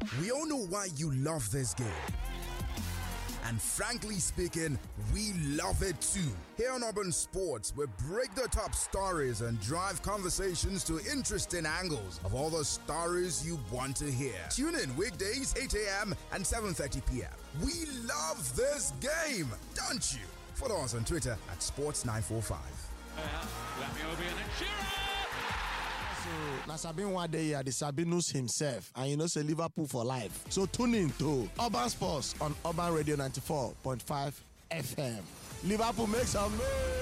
We all know why you love this game. And frankly speaking, we love it too. Here on Urban Sports, we break the top stories and drive conversations to interesting angles of all the stories you want to hear. Tune in weekdays 8 a.m. and 7:30 p.m. We love this game, don't you? Follow us on Twitter at Sports945. Now Sabin one day the Sabinus himself, and you know say Liverpool for life. So tune in to Urban Sports on Urban Radio 94.5 FM. Liverpool makes some noise.